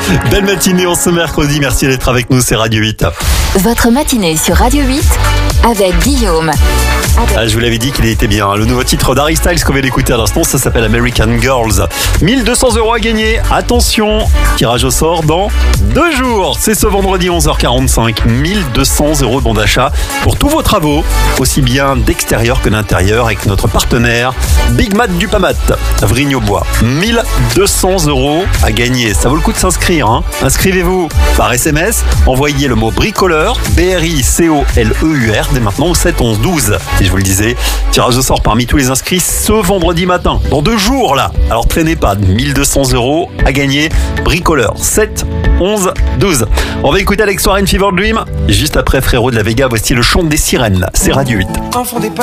Belle matinée en ce mercredi. Merci d'être avec nous. C'est Radio 8. Votre matinée sur Radio 8 avec Guillaume. Je vous l'avais dit qu'il était bien. Le nouveau titre d'Harry Styles qu'on vient d'écouter à l'instant, ça s'appelle American Girls. 1 200 € à gagner. Attention, tirage au sort dans 2 jours. C'est ce vendredi 11h45. 1 200 € bon d'achat pour tous vos travaux, aussi bien d'extérieur que d'intérieur, avec notre partenaire Big Mat du Pamat, Vrigne-au-Bois. 1 200 € à gagner. Ça vaut le coup de s'inscrire. Inscrivez-vous par SMS. Envoyez le mot bricoleur, BRICOLEUR, dès maintenant au 7 11 12. Et je vous le disais, tirage au sort parmi tous les inscrits ce vendredi matin, dans 2 jours là. Alors traînez pas, 1 200 € à gagner. Bricoleur, 7 11 12. On va écouter Alex Warren, Fever Dream. Juste après Frérot de la Vega, voici le chant des sirènes. C'est Radio 8.